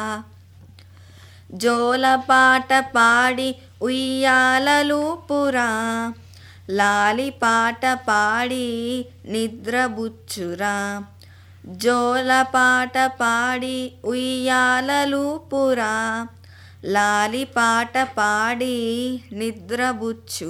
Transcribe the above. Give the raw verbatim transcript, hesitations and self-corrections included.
జోలపాట పాడి ఉయ్యాలలూపురా, లాలి పాట పాడి నిద్రబుచ్చురా. జోలపాట పాడి ఉయ్యాలలూపురా, లాలి పాట పాడి నిద్రబుచ్చు.